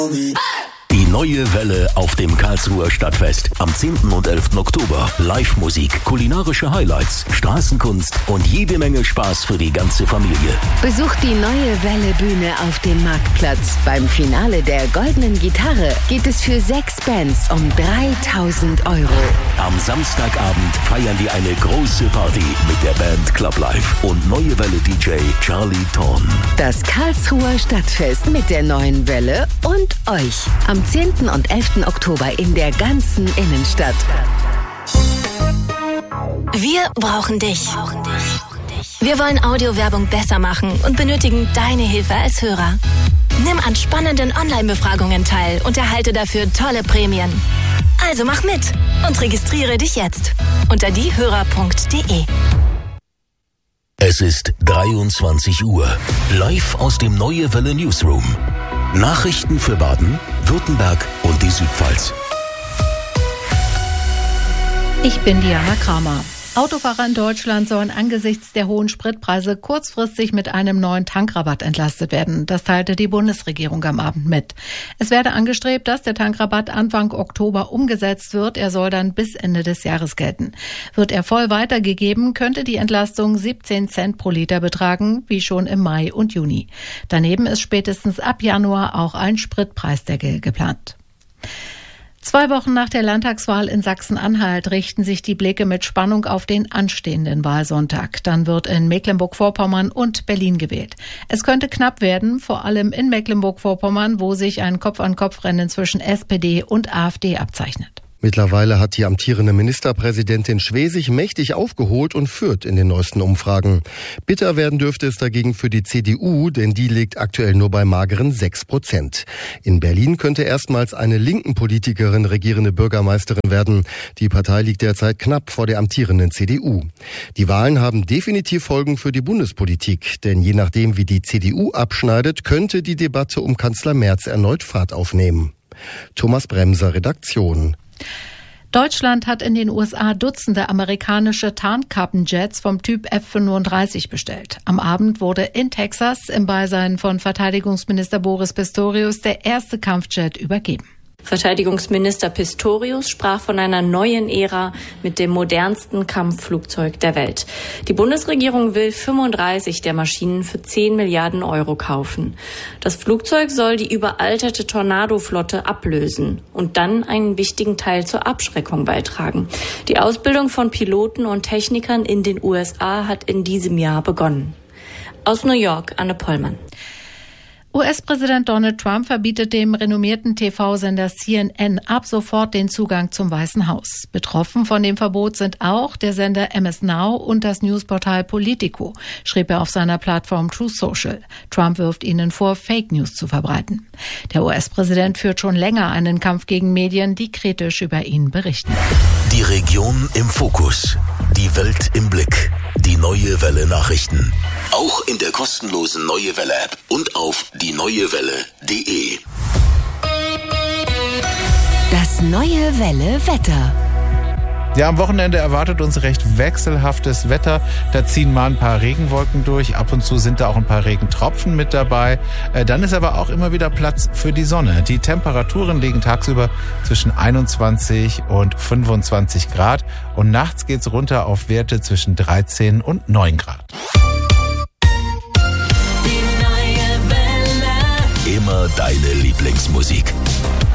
Die neue Welle auf dem Karlsruher Stadtfest. Am 10. und 11. Oktober. Live-Musik, kulinarische Highlights, Straßenkunst und jede Menge Spaß für die ganze Familie. Besucht die neue Welle-Bühne auf dem Marktplatz. Beim Finale der Goldenen Gitarre geht es für 6 Bands um 3.000 €. Am Samstagabend feiern wir eine große Party mit der Band Club Life und neue Welle-DJ Charlie Thorn. Das Karlsruher Stadtfest mit der neuen Welle und euch. Am 10. und 11. Oktober in der ganzen Innenstadt. Wir brauchen dich. Wir wollen Audiowerbung besser machen und benötigen deine Hilfe als Hörer. Nimm an spannenden Online-Befragungen teil und erhalte dafür tolle Prämien. Also mach mit und registriere dich jetzt unter diehörer.de. Es ist 23 Uhr. Live aus dem Neue Welle Newsroom. Nachrichten für Baden, Württemberg und die Südpfalz. Ich bin Diana Kramer. Autofahrer in Deutschland sollen angesichts der hohen Spritpreise kurzfristig mit einem neuen Tankrabatt entlastet werden. Das teilte die Bundesregierung am Abend mit. Es werde angestrebt, dass der Tankrabatt Anfang Oktober umgesetzt wird. Er soll dann bis Ende des Jahres gelten. Wird er voll weitergegeben, könnte die Entlastung 17 Cent pro Liter betragen, wie schon im Mai und Juni. Daneben ist spätestens ab Januar auch ein Spritpreisdeckel geplant. 2 Wochen nach der Landtagswahl in Sachsen-Anhalt richten sich die Blicke mit Spannung auf den anstehenden Wahlsonntag. Dann wird in Mecklenburg-Vorpommern und Berlin gewählt. Es könnte knapp werden, vor allem in Mecklenburg-Vorpommern, wo sich ein Kopf-an-Kopf-Rennen zwischen SPD und AfD abzeichnet. Mittlerweile hat die amtierende Ministerpräsidentin Schwesig mächtig aufgeholt und führt in den neuesten Umfragen. Bitter werden dürfte es dagegen für die CDU, denn die liegt aktuell nur bei mageren 6%. In Berlin könnte erstmals eine linken Politikerin regierende Bürgermeisterin werden. Die Partei liegt derzeit knapp vor der amtierenden CDU. Die Wahlen haben definitiv Folgen für die Bundespolitik, denn je nachdem, wie die CDU abschneidet, könnte die Debatte um Kanzler Merz erneut Fahrt aufnehmen. Thomas Bremser, Redaktion. Deutschland hat in den USA Dutzende amerikanische Tarnkappenjets vom Typ F-35 bestellt. Am Abend wurde in Texas im Beisein von Verteidigungsminister Boris Pistorius der erste Kampfjet übergeben. Verteidigungsminister Pistorius sprach von einer neuen Ära mit dem modernsten Kampfflugzeug der Welt. Die Bundesregierung will 35 der Maschinen für 10 Milliarden € kaufen. Das Flugzeug soll die überalterte Tornado-Flotte ablösen und dann einen wichtigen Teil zur Abschreckung beitragen. Die Ausbildung von Piloten und Technikern in den USA hat in diesem Jahr begonnen. Aus New York, Anne Pollmann. US-Präsident Donald Trump verbietet dem renommierten TV-Sender CNN ab sofort den Zugang zum Weißen Haus. Betroffen von dem Verbot sind auch der Sender MS Now und das Newsportal Politico, schrieb er auf seiner Plattform Truth Social. Trump wirft ihnen vor, Fake News zu verbreiten. Der US-Präsident führt schon länger einen Kampf gegen Medien, die kritisch über ihn berichten. Die Region im Fokus. Die Welt im Blick. Die Neue Welle Nachrichten. Auch in der kostenlosen Neue Welle App und auf dieneuewelle.de. Das Neue Welle Wetter. Ja, am Wochenende erwartet uns recht wechselhaftes Wetter. Da ziehen mal ein paar Regenwolken durch. Ab und zu sind da auch ein paar Regentropfen mit dabei. Dann ist aber auch immer wieder Platz für die Sonne. Die Temperaturen liegen tagsüber zwischen 21 und 25 Grad. Und nachts geht's runter auf Werte zwischen 13 und 9 Grad. Immer deine Lieblingsmusik.